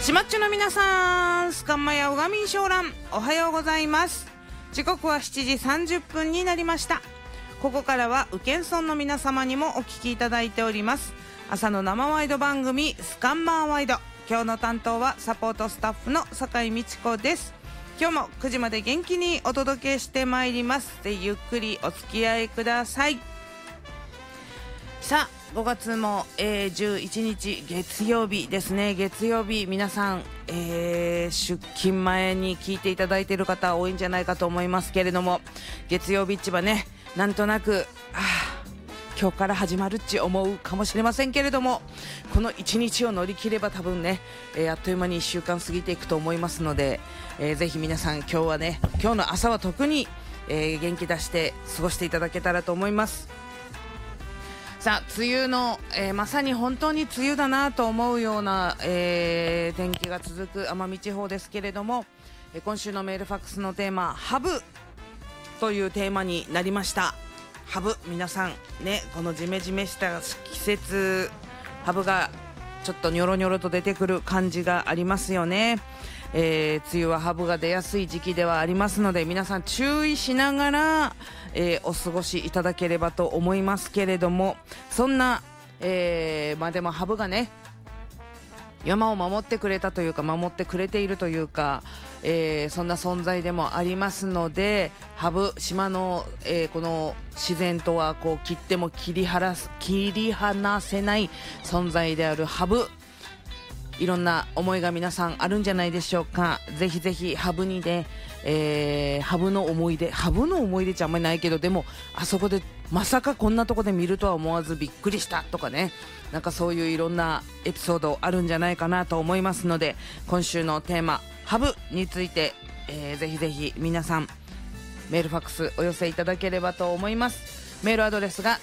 しまっちゅの皆さん、スカンマやおがみんしょうらん、おはようございます。時刻は7時30分になりました。ここからは宇検村の皆様にもお聞きいただいております朝の生ワイド番組スカンマーワイド。今日の担当はサポートスタッフの酒井美智子です。今日も9時まで元気にお届けしてまいります。でゆっくりお付き合いください。さあ5月も、11日月曜日ですね。月曜日皆さん、出勤前に聞いていただいている方多いんじゃないかと思いますけれども、月曜日っちはね、なんとなく今日から始まるっち思うかもしれませんけれども、この1日を乗り切れば多分ね、あっという間に1週間過ぎていくと思いますので、ぜひ皆さん今日はね、今日の朝は特に、元気出して過ごしていただけたらと思います。さあ梅雨の、まさに本当に梅雨だなと思うような、天気が続く奄美地方ですけれども、今週のメールファックスのテーマハブというテーマになりました。ハブ、皆さんね、このジメジメした季節、ハブがちょっとニョロニョロと出てくる感じがありますよね。梅雨はハブが出やすい時期ではありますので、皆さん注意しながら、お過ごしいただければと思いますけれども、そんな、でもハブがね、山を守ってくれたというか守ってくれているというか、そんな存在でもありますので、ハブ、島の、この自然とはこう切っても切り離せない存在であるハブ、いろんな思いが皆さんあるんじゃないでしょうか。ぜひぜひハブにね、ハブの思い出じゃあんまりないけど、でもあそこでまさかこんなとこで見るとは思わずびっくりしたとかね、なんかそういういろんなエピソードあるんじゃないかなと思いますので、今週のテーマハブについて、ぜひぜひ皆さんメールファックスお寄せいただければと思います。メールアドレスが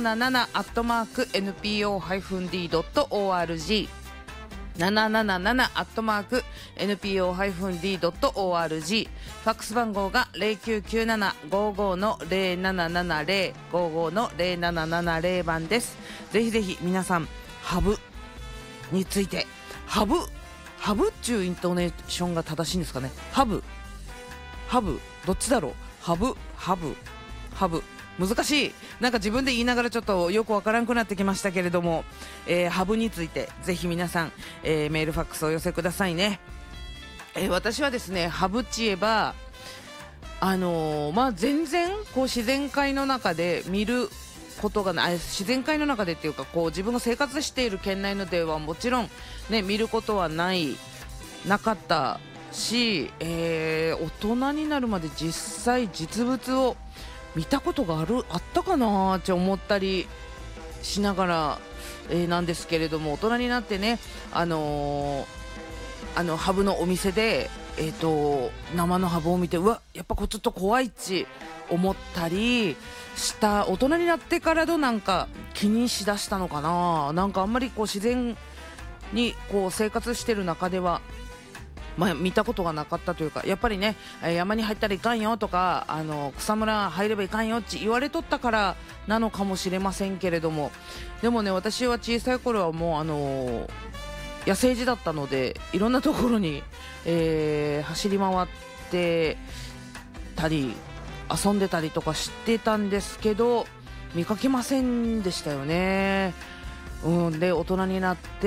777@npo-d.org777@npo-d.org、 ファックス番号が 0997-55-0770 55-0770 番です。ぜひぜひ皆さんハブについて、ハブっちゅうイントネーションが正しいんですかね。ハブどっちだろう。ハブ難しい。なんか自分で言いながらちょっとよくわからんくなってきましたけれども、ハブについてぜひ皆さん、メールファックスお寄せくださいね。私はですね、ハブっち言えば全然こう自然界の中で見ることがない、自然界の中でっていうか、こう自分が生活している県内のではもちろんね、見ることはなかったし、大人になるまで実際実物を見たことがあったかなって思ったりしながら、なんですけれども、大人になってね、ハブのお店で、生のハブを見て、うわやっぱちょっと怖いっち思ったりした大人になってからのなんか気にしだしたのかな。なんかあんまりこう自然にこう生活してる中では見たことがなかったというか、やっぱりね、山に入ったらいかんよとか、草むら入ればいかんよって言われとったからなのかもしれませんけれども、でもね、私は小さい頃はもう野生児だったので、いろんなところに、走り回ってたり遊んでたりとかしてたんですけど、見かけませんでしたよね。で大人になって